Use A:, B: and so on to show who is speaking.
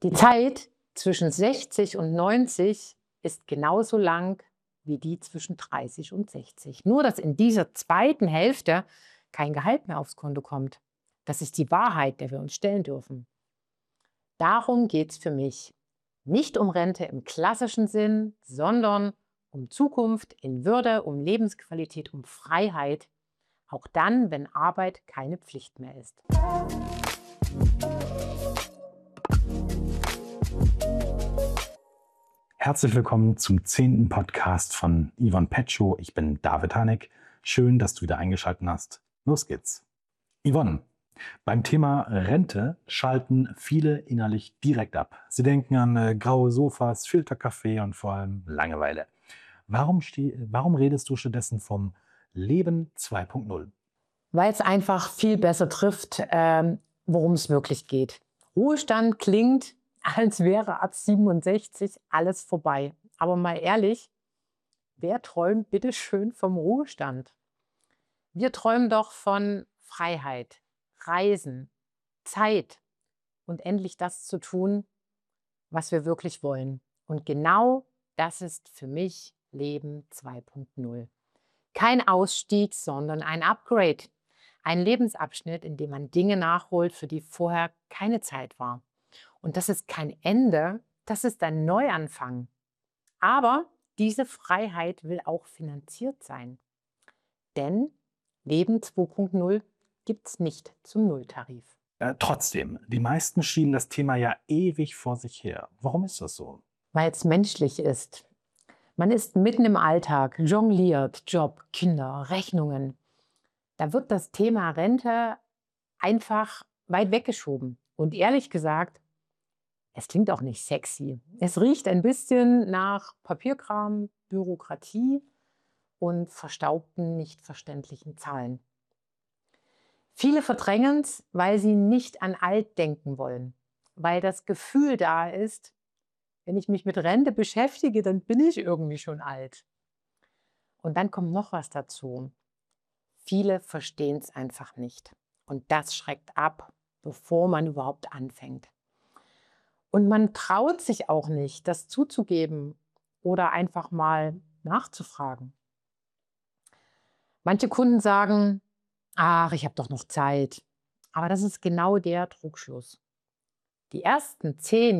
A: Die Zeit zwischen 60 und 90 ist genauso lang wie die zwischen 30 und 60. Nur, dass in dieser zweiten Hälfte kein Gehalt mehr aufs Konto kommt. Das ist die Wahrheit, der wir uns stellen dürfen. Darum geht es für mich. Nicht um Rente im klassischen Sinn, sondern um Zukunft in Würde, um Lebensqualität, um Freiheit. Auch dann, wenn Arbeit keine Pflicht mehr ist.
B: Herzlich willkommen zum 10. Podcast von Yvonne Petschow. Ich bin David Haneck. Schön, dass du wieder eingeschaltet hast. Los geht's. Yvonne, beim Thema Rente schalten viele innerlich direkt ab. Sie denken an graue Sofas, Filterkaffee und vor allem Langeweile. Warum redest du stattdessen vom Leben 2.0?
A: Weil es einfach viel besser trifft, worum es wirklich geht. Ruhestand klingt, als wäre ab 67 alles vorbei. Aber mal ehrlich, wer träumt bitte schön vom Ruhestand? Wir träumen doch von Freiheit, Reisen, Zeit und endlich das zu tun, was wir wirklich wollen. Und genau das ist für mich Leben 2.0. Kein Ausstieg, sondern ein Upgrade. Ein Lebensabschnitt, in dem man Dinge nachholt, für die vorher keine Zeit war. Und das ist kein Ende, das ist ein Neuanfang. Aber diese Freiheit will auch finanziert sein. Denn Leben 2.0 gibt es nicht zum Nulltarif.
B: Trotzdem, die meisten schieben das Thema ja ewig vor sich her. Warum ist das so?
A: Weil es menschlich ist. Man ist mitten im Alltag, jongliert, Job, Kinder, Rechnungen. Da wird das Thema Rente einfach weit weggeschoben. Und ehrlich gesagt, es klingt auch nicht sexy. Es riecht ein bisschen nach Papierkram, Bürokratie und verstaubten, nicht verständlichen Zahlen. Viele verdrängen es, weil sie nicht an alt denken wollen, weil das Gefühl da ist, wenn ich mich mit Rente beschäftige, dann bin ich irgendwie schon alt. Und dann kommt noch was dazu. Viele verstehen es einfach nicht. Und das schreckt ab, bevor man überhaupt anfängt. Und man traut sich auch nicht, das zuzugeben oder einfach mal nachzufragen. Manche Kunden sagen, ach, ich habe doch noch Zeit. Aber das ist genau der Trugschluss. Die ersten 10